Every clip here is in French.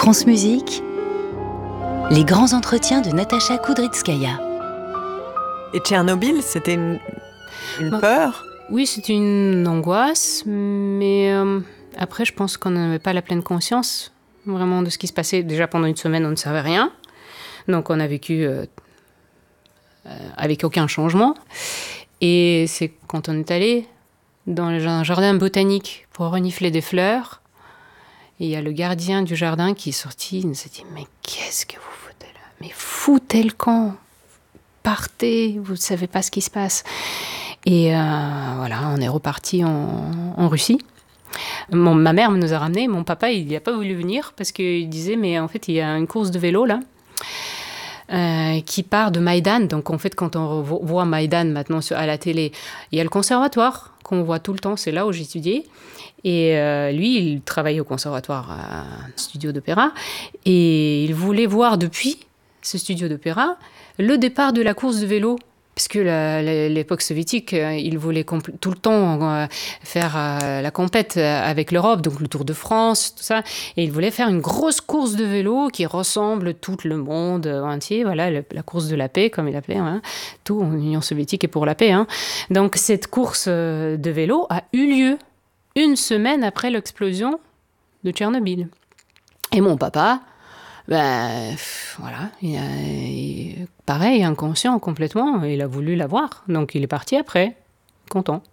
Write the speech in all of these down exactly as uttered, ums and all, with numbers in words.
France Musique, les grands entretiens de Natacha Kudrytskaya. Et Tchernobyl, c'était une, une bah, peur ? Oui, c'était une angoisse, mais euh, après, je pense qu'on n'avait pas la pleine conscience vraiment de ce qui se passait. Déjà, pendant une semaine, on ne savait rien. Donc, on a vécu euh, euh, avec aucun changement. Et c'est quand on est allé dans un jardin botanique pour renifler des fleurs, et il y a le gardien du jardin qui est sorti, il nous a dit « Mais qu'est-ce que vous foutez là ? Mais foutez le camp ! Partez, vous ne savez pas ce qui se passe !» Et euh, voilà, on est reparti en, en Russie. Mon, ma mère nous a ramenés, mon papa, il n'a pas voulu venir parce qu'il disait « Mais en fait, il y a une course de vélo là. » Euh, qui part de Maïdan. Donc, en fait, quand on voit Maïdan maintenant à la télé, il y a le conservatoire qu'on voit tout le temps. C'est là où j'étudiais. Et euh, lui, il travaillait au conservatoire, à un studio d'opéra. Et il voulait voir depuis ce studio d'opéra le départ de la course de vélo. Parce que la, la, l'époque soviétique, euh, il voulait compl- tout le temps euh, faire euh, la compète avec l'Europe, donc le Tour de France, tout ça. Et il voulait faire une grosse course de vélo qui ressemble tout le monde entier. Voilà, le, la course de la paix, comme il appelait. Hein. Tout en Union soviétique est pour la paix. Hein. Donc cette course de vélo a eu lieu une semaine après l'explosion de Tchernobyl. Et mon papa... Ben, voilà, il a, il, pareil, inconscient complètement, il a voulu la voir, donc il est parti après, content.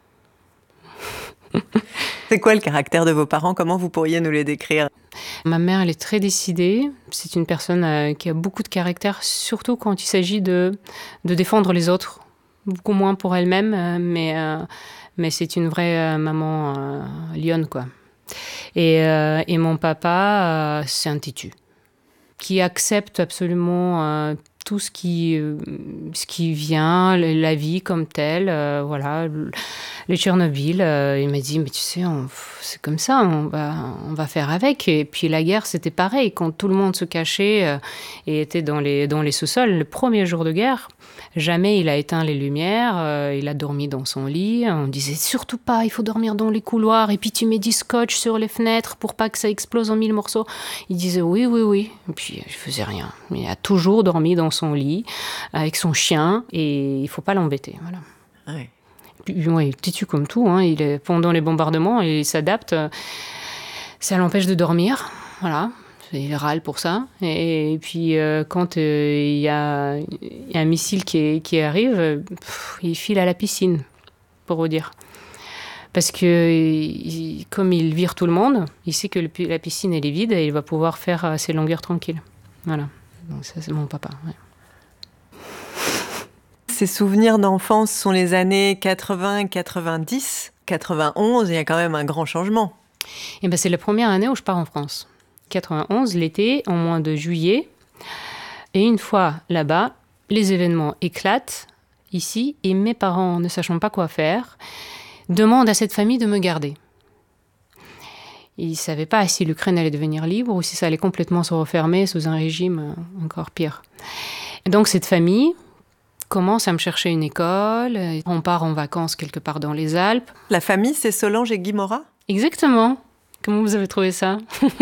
C'est quoi le caractère de vos parents ? Comment vous pourriez nous les décrire ? Ma mère, elle est très décidée, c'est une personne euh, qui a beaucoup de caractère, surtout quand il s'agit de, de défendre les autres, beaucoup moins pour elle-même, euh, mais, euh, mais c'est une vraie euh, maman euh, lionne, quoi. Et, euh, et mon papa, euh, c'est un têtu, qui accepte absolument euh, tout ce qui, euh, ce qui vient, la vie comme telle. Euh, voilà, les Tchernobyl, euh, il m'a dit, mais tu sais, on, c'est comme ça, on va, on va faire avec. Et puis la guerre, c'était pareil. Quand tout le monde se cachait euh, et était dans les, dans les sous-sols, le premier jour de guerre, jamais il a éteint les lumières, euh, il a dormi dans son lit. On disait surtout pas, il faut dormir dans les couloirs. Et puis tu mets du scotch sur les fenêtres pour pas que ça explose en mille morceaux. Il disait oui, oui, oui. Et puis je faisais rien. Il a toujours dormi dans son lit avec son chien et il faut pas l'embêter. Voilà. Ouais. Puis, ouais, têtu comme tout. Hein, il est, pendant les bombardements, il s'adapte. Ça l'empêche de dormir. Voilà. Il râle pour ça. Et, et puis, euh, quand euh, il y a, y a un missile qui, est, qui arrive, pff, il file à la piscine, pour vous dire. Parce que, il, comme il vire tout le monde, il sait que le, la piscine, elle est vide et il va pouvoir faire ses longueurs tranquilles. Voilà. Donc ça, c'est mon papa. Ouais. Ces souvenirs d'enfance sont les années quatre-vingts, quatre-vingt-dix, quatre-vingt-onze, il y a quand même un grand changement. Et ben, c'est la première année où je pars en France. quatre-vingt-onze, l'été, en mois de juillet. Et une fois là-bas, les événements éclatent ici et mes parents, ne sachant pas quoi faire, demandent à cette famille de me garder. Ils ne savaient pas si l'Ukraine allait devenir libre ou si ça allait complètement se refermer sous un régime encore pire. Et donc cette famille commence à me chercher une école. On part en vacances quelque part dans les Alpes. La famille, c'est Solange et Guy Morat ? Exactement. Comment vous avez trouvé ça ?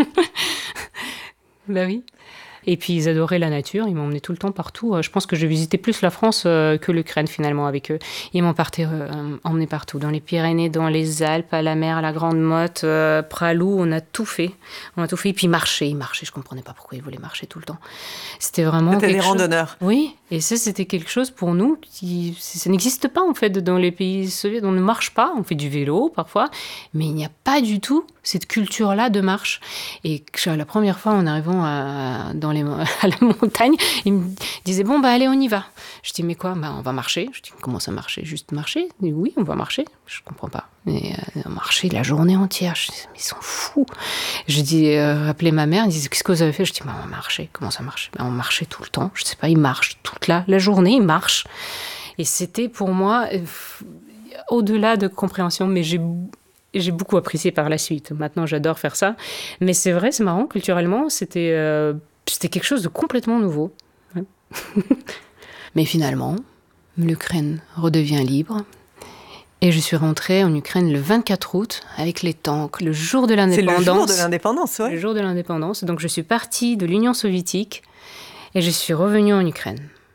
Ben oui. Et puis, ils adoraient la nature. Ils m'emmenaient tout le temps partout. Je pense que je visitais plus la France que l'Ukraine, finalement, avec eux. Ils m'ont euh, emmené partout. Dans les Pyrénées, dans les Alpes, à la mer, à la Grande Motte, euh, Pralou. On a tout fait. On a tout fait. Et puis, marcher. Ils marchaient. Je ne comprenais pas pourquoi ils voulaient marcher tout le temps. C'était vraiment C'était quelque des chose... randonneurs. Oui. Et ça, c'était quelque chose pour nous qui... Ça n'existe pas, en fait, dans les pays soviétiques. On ne marche pas. On fait du vélo, parfois. Mais il n'y a pas du tout cette culture-là de marche. Et la première fois, en arrivant à, dans les, à la montagne, il me disait, bon, bah allez, on y va. Je dis, mais quoi ? Bah, on va marcher. Je dis, comment ça marcher ? Juste marcher ? Il dit, oui, on va marcher. Je comprends pas. Mais euh, marcher la journée entière. Je dis, mais ils sont fous. Je dis, euh, appelez ma mère. Elle dit, qu'est-ce que vous avez fait ? Je dis, bah, on va marcher. Comment ça marche ? Bah, on marchait tout le temps. Je sais pas, ils marchent toute la, la journée, ils marchent. Et c'était pour moi, euh, au-delà de compréhension, mais j'ai... J'ai beaucoup apprécié par la suite. Maintenant, j'adore faire ça. Mais c'est vrai, c'est marrant, culturellement, c'était, euh, c'était quelque chose de complètement nouveau. Mais finalement, l'Ukraine redevient libre. Et je suis rentrée en Ukraine le vingt-quatre août avec les tanks, le jour de l'indépendance. C'est le jour de l'indépendance, ouais. Le jour de l'indépendance. Donc je suis partie de l'Union soviétique et je suis revenue en Ukraine.